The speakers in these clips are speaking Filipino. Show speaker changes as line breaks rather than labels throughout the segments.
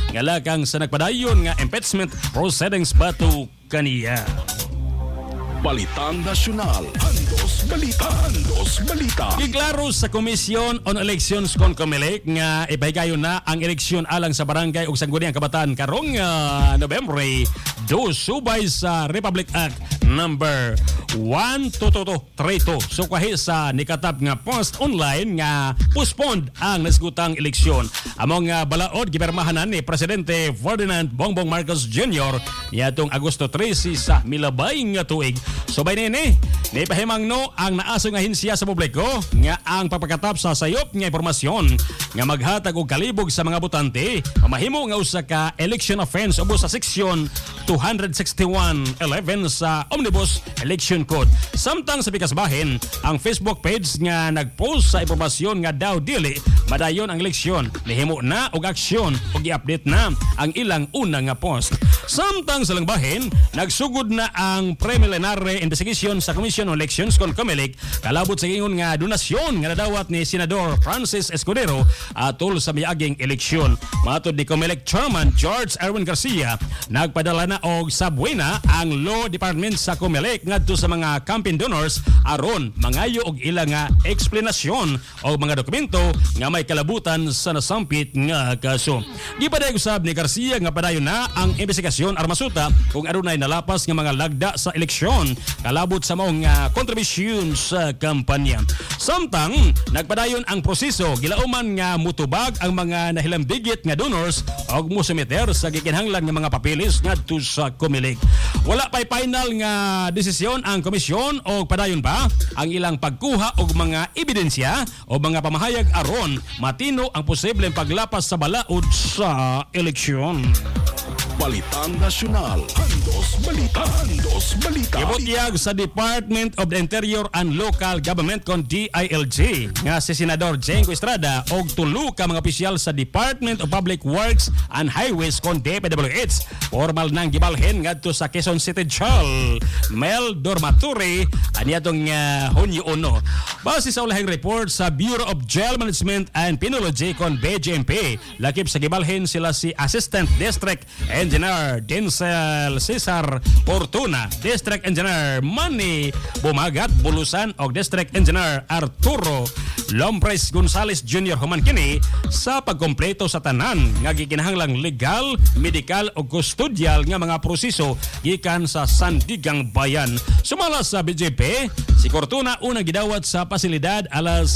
nga lakang sa nagpadayon nga impeachment proceedings bato kaniya.
Balitang Nasyonal. Andos Balita. Andos Balita.
Giklaro sa Commission on Elections kon COMELEC nga ipahigayon na ang eleksyon alang sa barangay ug sangguniang kabataan karong Nobyembre 2 subay sa Republic Act number 12232. So kahi sa nikatap nga post online nga postponed ang nasgutang eleksyon. Among balaod gipermahanan ni Presidente Ferdinand Bongbong Marcos Jr. niadtong Agosto 13 sa milabay nga tuig. So by nini, naipahimangno ang naasong ahensiya sa publiko nga ang pagpakatap sa sayop nga impormasyon nga maghatag og kalibog sa mga botante mamahimo nga usa ka election offense ubos sa seksyon 261.11 sa Omnibus Election Code. Samtang sa pikas bahin, ang Facebook page nga nagpost sa impormasyon nga daw dili madayon ang eleksyon, nihimo na og aksyon ug i-update na ang ilang una nga post. Samtang sa langbahin, nagsugod na ang preliminary investigation sa Commission on Elections kon COMELEC kalabot sa ingon nga donasyon nga nadawat ni Senador Francis Escudero atol sa miaging eleksyon. Matod ni COMELEC Chairman George Erwin Garcia, nagpadala na og sabwena ang Law Department sa COMELEC ngadto sa mga campaign donors aron mangayo og ilang nga eksplanasyon o mga dokumento nga may kalabutan sa nasampit nga kaso. Gipaday usab ni Garcia nga padayon na ang investigasyon armasuta kung adunay nalapas nga mga lagda sa eleksyon kalabot sa maong contribution sa kampanya. Samtang nagpadayon ang proseso, gilauman nga mutubag ang mga nahilamdigit nga donors og musumiter sa gikinahanglan nga mga papeles ngadto sa COMELEC. Wala pay final nga desisyon ang komisyon o padayon pa ang ilang pagkuha og mga ebidensya o mga pamahayag aron matino ang posibleng paglapas sa balaod sa eleksyon.
Balitang Nasyonal. Andos Balita. Andos Balita.
Ibutyag sa Department of the Interior and Local Government kon DILG nga si Senador Jengo Estrada og tulo ka mga opisyal sa Department of Public Works and Highways kon DPWH formal nang gibalhin ngadto sa Quezon City Jail Mel Dormatory aniadtong Hunyo 1. Base sa ulahing report sa Bureau of Jail Management and Penology kon BJMP, lakip sa gibalhin sila si Assistant District Engineer Denzel Cesar Fortuna, District Engineer Manny Bumagat Bulusan o District Engineer Arturo Lompres Gonzales Jr. Human kini sa pagkompleto sa tanan nga gikinahanglang legal, medical o custodial nga mga proseso gikan sa Sandigang Bayan. Sumala sa BJP, si Fortuna unang gidawat sa pasilidad alas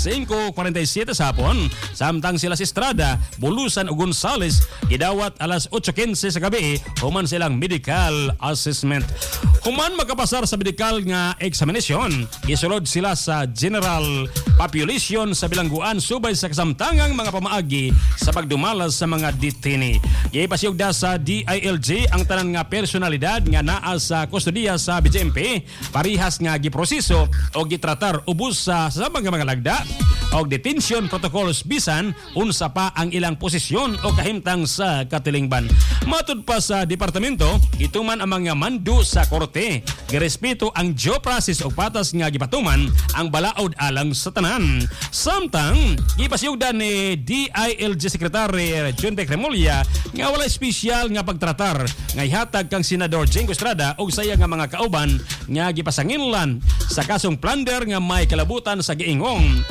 5:47 sa hapon, samtang sila si Estrada, Bulusan o Gonzales gidawat alas 8:15 sa gabi human silang medical assessment. Human makapasar sa medical nga examination, gisulod sila sa general population sa bilangguan subay sa kasamtangang mga pamaagi sa pagdumalas sa mga detainee. Gipasyugda sa DILG ang tanan nga personalidad nga naa sa kustodiya sa BJMP, parihas nga giproseso o gitratar ubos sa sabang mga lagda o detention protocols bisan unsa pa ang ilang posisyon o kahimtang sa katilingban. Matud pa sa departamento, ituman ang mga mando sa korte. Girespeto ang due process o patas nga gipatuman ang balaod alang sa tanan. Samtang, gipasyugdan ni DILG Secretary John Beck Remulla nga wala espesyal nga pagtratar nga ihatag kang Senador Jengo Estrada o saya nga mga kauban nga gipasanginlan sa kasong plunder nga may kalabutan sa giingong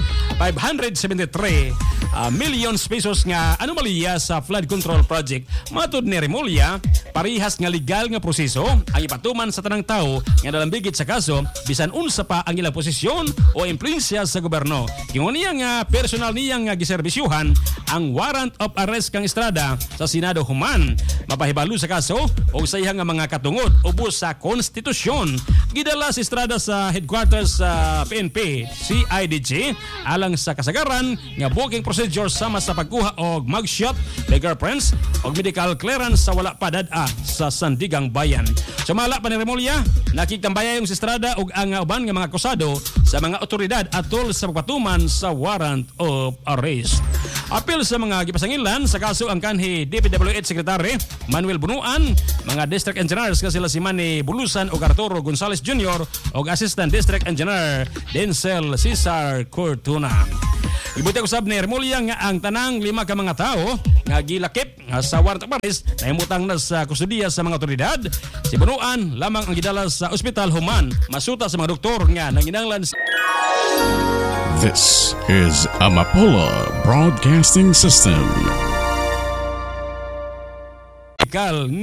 573 million pesos nga anomalya sa flood control project. Matud ni Remulla, parihas nga legal nga proseso ang ipatuman sa tanang tao nga nalambigit sa kaso bisan unsa pa ang ilang posisyon o impluensya sa gobyerno. Ingon niya nga personal niya nga giserbisyuhan ang warrant of arrest kang Estrada sa Senado human mapahibalo sa kaso o sa iyang mga katungod ubos sa konstitusyon. Gidala si Estrada sa headquarters sa PNP CIDG alang sa kasagaran nga booking procedure sama sa pagkuha og mugshot, fingerprints og medical clearance sa wala padad-a sa Sandigang Bayan. Sumala pa ni Remulla, nakiktambayayong si Estrada ug ang uban nga mga akusado sa mga otoridad atol sa pagpatuman sa warrant of arrest. Apil sa mga gipasangilan sa kaso ang kanhi DPWH Secretary Manuel Bunuan, mga District Engineers nga sila si Manny Bulusan o Arturo Gonzales Jr. o Assistant District Engineer Denzel Cesar Cortuna. Ibuti usab ni Remulla nga ang tanang 5 ka mga tao nga gilakip sa warrant of arrest na himutang na sa kustudiya sa mga otoridad. Si Bunuan lamang ang gidala sa Ospital Human, masuta sa mga doktor nga nanginanglan.
This is Amapola Broadcasting System.